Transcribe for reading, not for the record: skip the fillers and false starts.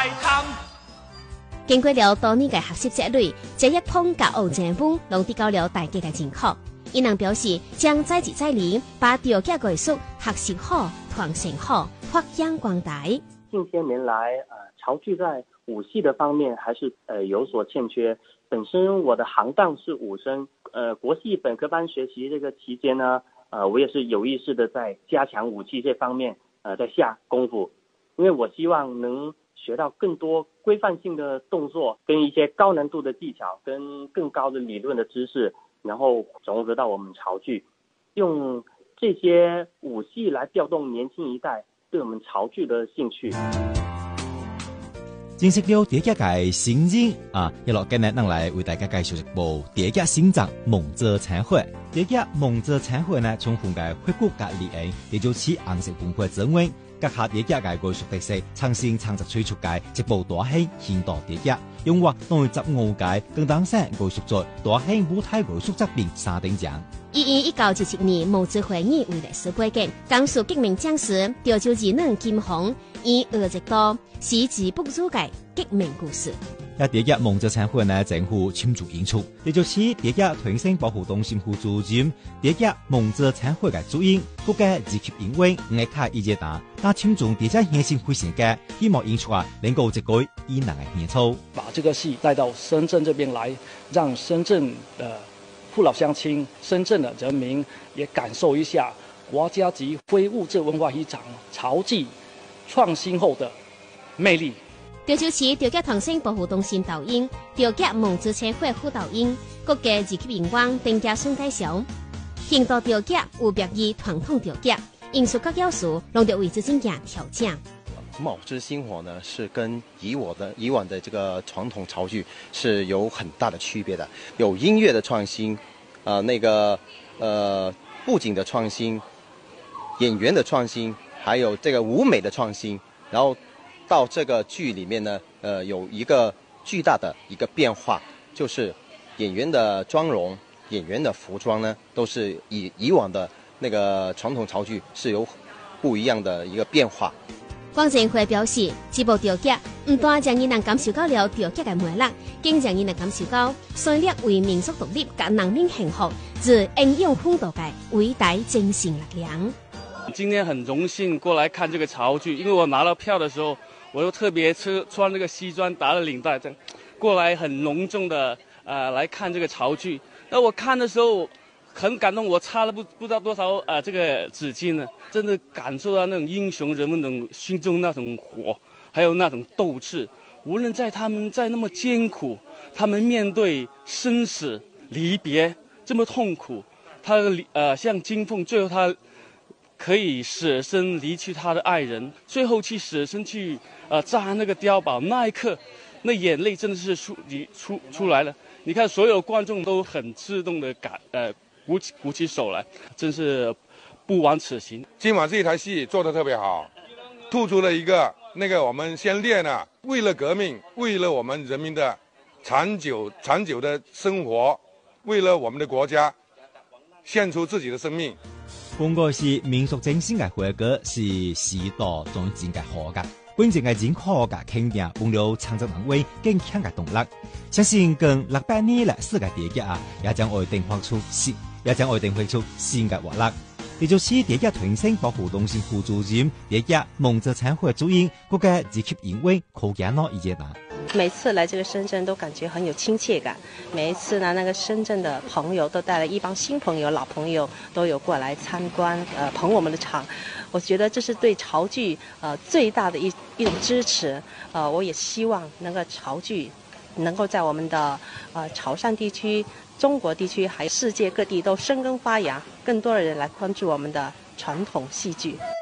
海棠。 經過了多年嘅學習積累，這一碰甲學正本，攏提高了大家嘅情況。伊人表示，將再接再厲，把調價藝術學習好、傳承好，發揚光大。 近些年來，潮劇在舞戲的方面還是有所欠缺。本身我的行當是武生，國戲本科班學習這個期間呢，我也是有意識的在加強武技這方面，在下功夫，因為我希望能學到更多規範性的動作，跟一些高難度的技巧，跟更高的理論的知識，然後融合到我們潮劇，用這些武戲來調動年輕一代對我們潮劇的興趣。 認識了第一屆新人一落今日能來為大家介紹一部第一新作《夢者餐會》。第一夢者餐會呢，從風嘅回顧隔離也就是紅色文化資源，結合第一屆藝術特色，重新創作推出嘅一部大型現代第一，用活動15屆更當上藝術節大型舞台藝術作品3等獎。 以1977年夢者會議為歷史背景，講述革命將士潮州技能金紅以惡直刀襲擊不入嘅革命故事。 第一夢者餐會呢，政府簽注演出，也就是第一團省保護中心副主任，第一夢者餐會嘅主演，國家二級演員吳卡伊杰達，那簽注第一現性會成嘅，希望演出能夠一舉以能嘅演出， 把這個戲帶到深圳這邊來，讓深圳父老鄉親、深圳的人民也感受一下國家級非物質文化遺產潮劇創新後的魅力。 潮州市潮價團省保護中心導演、潮價夢者餐會副導演、國家二級演員丁家順介紹，現代潮價有別於傳統潮價，藝術各要素攏得為之進行調整。 夢之星火呢，是跟以往的這個傳統潮劇是有很大的區別的，有音樂的創新，布景的創新，演員的創新，還有這個舞美的創新，然後到這個劇裡面呢，有一個巨大的一個變化，就是演員的妝容、演員的服裝呢，都是以往的那個傳統潮劇是有不一樣的一個變化。 光正會表示，這部潮劇唔單讓人能感受到了潮劇嘅魅力，更讓人能感受到雖然為民族獨立及人民幸福，是英勇奮鬥嘅偉大精神力量。 今天很榮幸過來看這個潮劇，因為我拿了票的時候，我又特別穿那個西裝，打了領帶，這樣過來很隆重的來看這個潮劇。那我看的時候很感動，我擦了不知道多少這個紙巾呢，真的感受到那種英雄人們那種心中那種火，還有那種鬥志。無論他們在那麼艱苦，他們面對生死離別這麼痛苦，他像金鳳，最後他可以捨身離去他的愛人，最後去捨身去炸那個碉堡，那一刻，那眼淚真的是出來了。你看所有觀眾都很自動的鼓起手來，真是不枉此行。 今晚這一台戲做得特別好，突出了一個我們先練了，為了革命，為了我們人民的長久的生活，為了我們的國家，獻出自己的生命。 本個是民俗精神嘅回歸，是時代總戰嘅好嘅，觀眾嘅認可嘅肯定，幫了創作人為更強嘅動力。相信近600年嚟世界第一也將愛定發出新嘅活力。也就是第一團省保護中心副主任、第一夢者餐會主演、國家二級演員寇家諾伊杰達。 每次來這個深圳都感覺很有親切感，每一次呢，那個深圳的朋友都帶了一幫新朋友、老朋友都有過來參觀，捧我們的場。我覺得這是對潮劇最大的一種支持。我也希望那個潮劇能夠在我們的潮汕地區、中國地區還有世界各地都生根發芽，更多的人來關注我們的傳統戲劇。